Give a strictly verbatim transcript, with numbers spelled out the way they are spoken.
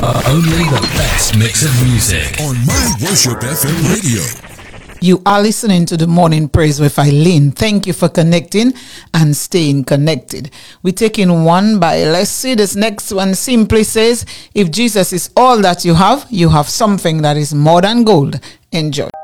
Only the best mix of music on My Worship F M Radio. You are listening to the Morning Praise with Eileen. Thank you for connecting and staying connected. We're taking one by, let's see, this next one simply says, if Jesus is all that you have, you have something that is more than gold. Enjoy.